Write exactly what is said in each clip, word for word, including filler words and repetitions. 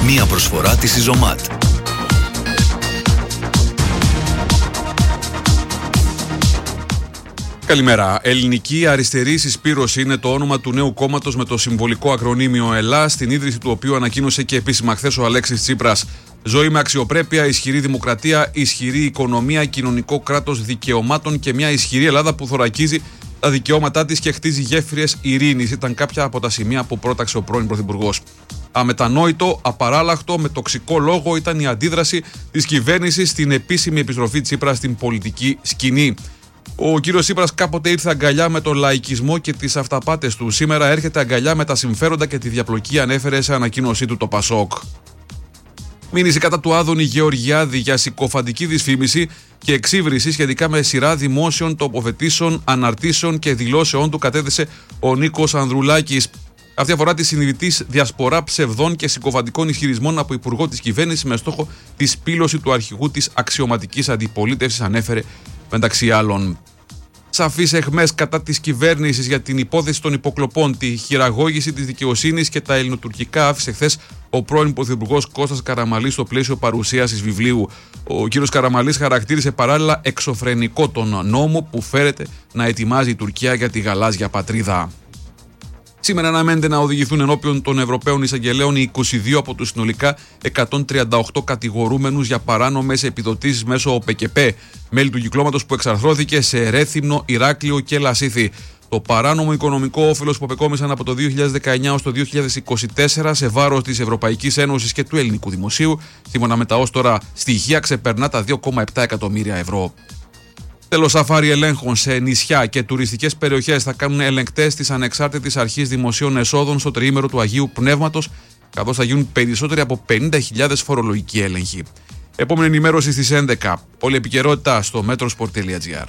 Μία προσφορά της Ιζωμάτ. Καλημέρα. Ελληνική Αριστερή Συσπήρωση είναι το όνομα του νέου κόμματος με το συμβολικό ακρονίμιο ΕΛΑ, στην ίδρυση του οποίου ανακοίνωσε και επίσημα χθες ο Αλέξης Τσίπρας. Ζωή με αξιοπρέπεια, ισχυρή δημοκρατία, ισχυρή οικονομία, κοινωνικό κράτος δικαιωμάτων και μια ισχυρή Ελλάδα που θωρακίζει τα δικαιώματά της και χτίζει γέφυρες ειρήνης. Ήταν κάποια από τα σημεία που πρόταξε ο πρώην Πρωθυπουργός. Αμετανόητο, απαράλλαχτο, με τοξικό λόγο ήταν η αντίδραση της κυβέρνησης στην επίσημη επιστροφή Τσίπρα στην πολιτική σκηνή. Ο κύριος Τσίπρας κάποτε ήρθε αγκαλιά με τον λαϊκισμό και τις αυταπάτες του. Σήμερα έρχεται αγκαλιά με τα συμφέροντα και τη διαπλοκή, ανέφερε σε ανακοίνωσή του το Πασόκ. Μήνυση κατά του Άδωνη Γεωργιάδη για συκοφαντική δυσφήμιση και εξύβριση σχετικά με σειρά δημόσιων τοποθετήσεων, αναρτήσεων και δηλώσεών του κατέθεσε ο Νίκος Ανδρουλάκης. Αυτή αφορά τη συνειδητή διασπορά ψευδών και συκοφαντικών ισχυρισμών από υπουργό της κυβέρνησης με στόχο τη σπήλωση του αρχηγού της αξιωματικής αντιπολίτευσης, ανέφερε μεταξύ άλλων. Σαφείς αιχμές κατά της κυβέρνησης για την υπόθεση των υποκλοπών, τη χειραγώγηση της δικαιοσύνης και τα ελληνοτουρκικά άφησε χθες ο πρώην Πρωθυπουργός Κώστας Καραμανλής στο πλαίσιο παρουσίασης βιβλίου. Ο κ. Καραμανλής χαρακτήρισε παράλληλα εξωφρενικό τον νόμο που φέρεται να ετοιμάζει η Τουρκία για τη γαλάζια πατρίδα. Σήμερα αναμένεται να οδηγηθούν ενώπιον των Ευρωπαίων Εισαγγελέων οι είκοσι δύο από τους συνολικά εκατόν τριάντα οκτώ κατηγορούμενους για παράνομες επιδοτήσεις μέσω ΟΠΕΚΕΠΕ, μέλη του κυκλώματος που εξαρθρώθηκε σε Ρέθυμνο, Ηράκλειο και Λασίθι. Το παράνομο οικονομικό όφελος που απεκόμισαν από το δύο χιλιάδες δεκαεννιά ως το δύο χιλιάδες είκοσι τέσσερα σε βάρος της Ευρωπαϊκής Ένωσης και του ελληνικού δημοσίου, σύμφωνα με τα ως τώρα στοιχεία, ξεπερνά τα δύο κόμμα επτά εκατομμύρια ευρώ. Τέλος, σαφάρι ελέγχων σε νησιά και τουριστικές περιοχές θα κάνουν ελεγκτές της Ανεξάρτητης Αρχής Δημοσίων Εσόδων στο τριήμερο του Αγίου Πνεύματος, καθώς θα γίνουν περισσότεροι από πενήντα χιλιάδες φορολογικοί έλεγχοι. Επόμενη ενημέρωση στις έντεκα. Όλη επικαιρότητα στο metrosport τελεία gr.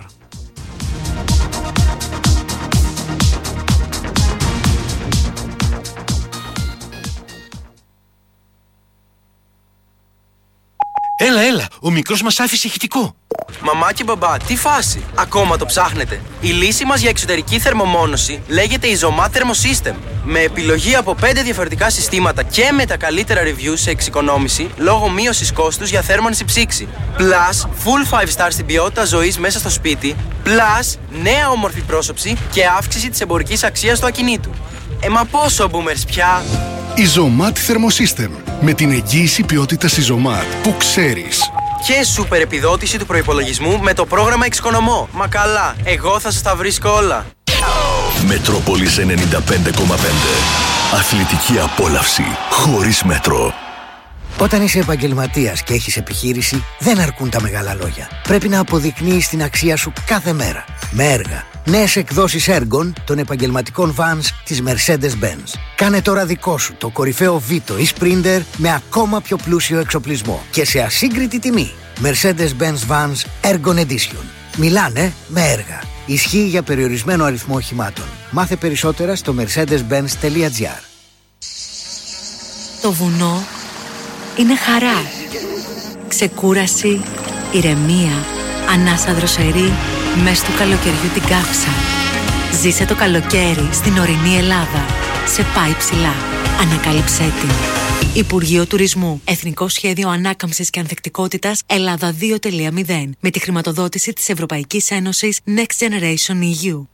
Έλα, έλα, ο μικρός μας άφησε ηχητικό. Μαμά και μπαμπά, τι φάση, ακόμα το ψάχνετε? Η λύση μας για εξωτερική θερμομόνωση λέγεται Izomat Thermosystem. Με επιλογή από πέντε διαφορετικά συστήματα και με τα καλύτερα reviews σε εξοικονόμηση λόγω μείωσης κόστους για θέρμανση ψήξη. Plus, full five star στην ποιότητα ζωής μέσα στο σπίτι. Plus, νέα όμορφη πρόσωψη και αύξηση της εμπορικής αξίας του ακινήτου. Ε, μα πόσο boomers πια! Izomat Thermosystem. Με την εγγύηση ποιότητας Izomat που ξέρεις. Και σούπερ επιδότηση του προϋπολογισμού με το πρόγραμμα Εξοικονομώ. Μα καλά, εγώ θα σας τα βρίσκω όλα. Μετρόπολης ενενήντα πέντε κόμμα πέντε. Αθλητική απόλαυση χωρίς μέτρο. Όταν είσαι επαγγελματίας και έχεις επιχείρηση, δεν αρκούν τα μεγάλα λόγια. Πρέπει να αποδεικνύεις την αξία σου κάθε μέρα. Με έργα. Νέες εκδόσεις έργων των επαγγελματικών vans της Mercedes-Benz. Κάνε τώρα δικό σου το κορυφαίο Vito ή Sprinter με ακόμα πιο πλούσιο εξοπλισμό και σε ασύγκριτη τιμή. Mercedes-Benz Vans Ergon Edition. Μιλάνε με έργα. Ισχύει για περιορισμένο αριθμό οχημάτων. Μάθε περισσότερα στο mercedes benz τελεία gr. Το βουνό είναι χαρά, ξεκούραση, ηρεμία, ανάσα δροσερή μες του καλοκαιριού την καύσα. Ζήσε το καλοκαίρι στην ορεινή Ελλάδα. Σε πάει ψηλά. Ανακάλυψέ την. Υπουργείο Τουρισμού. Εθνικό Σχέδιο Ανάκαμψης και Ανθεκτικότητας Ελλάδα δύο τελεία μηδέν. Με τη χρηματοδότηση της Ευρωπαϊκής Ένωσης Next Generation ι γιου.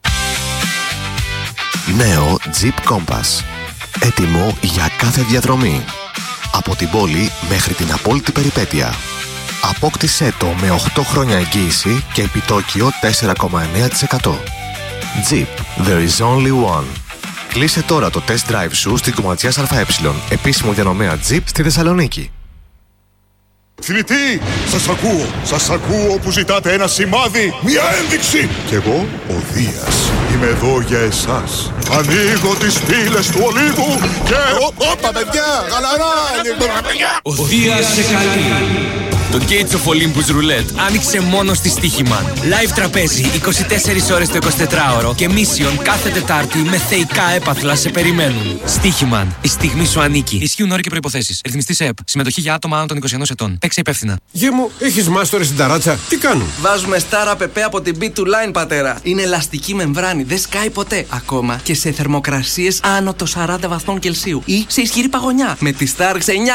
Νέο Jeep Compass. Έτοιμο για κάθε διαδρομή. Από την πόλη μέχρι την απόλυτη περιπέτεια. Απόκτησέ το με οκτώ χρόνια εγγύηση και επιτόκιο τέσσερα κόμμα εννέα τοις εκατό. Jeep. There is only one. Κλείσε τώρα το test drive σου στην Κομματζιάς ΑΕ, επίσημο διανομέα Jeep στη Θεσσαλονίκη. Θνητή, σας ακούω, σας ακούω που ζητάτε ένα σημάδι, μια ένδειξη. Κι εγώ, ο Δίας, είμαι εδώ για εσάς. Ανοίγω τις πύλες του Ολύβου και... Όπα παιδιά, γαλαρά. Ο Δίας σε καλεί. Το Gates of Olympus Roulette άνοιξε μόνο στη Στοίχημαν. Live τραπέζι είκοσι τέσσερις ώρες το εικοσιτετράωρο και Mission κάθε Τετάρτη με θεϊκά έπαθλα σε περιμένουν. Στοίχημαν. Η στιγμή σου ανήκει. Ισχύουν όροι και προϋποθέσεις. Ρυθμιστής ΕΕΠ. Συμμετοχή για άτομα άνω των είκοσι ενός ετών. Παίξε υπεύθυνα. Γε μου, έχεις μάστορες στην ταράτσα. Τι κάνουν? Βάζουμε Star App από την μπι του Line, πατέρα. Είναι ελαστική μεμβράνη. Δεν σκάει ποτέ. Ακόμα και σε θερμοκρασίες άνω των σαράντα βαθμών Κελσίου. Ή σε ισχυρή παγωνιά. Με τη Star